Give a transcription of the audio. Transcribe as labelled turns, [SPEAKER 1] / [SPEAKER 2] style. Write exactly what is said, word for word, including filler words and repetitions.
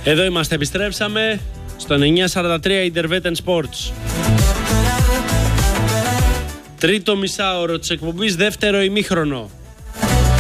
[SPEAKER 1] Εδώ είμαστε, επιστρέψαμε στο εννιά σαράντα τρία Intervetten Sports. Τρίτο μισάωρο της εκπομπής, δεύτερο ημίχρονο.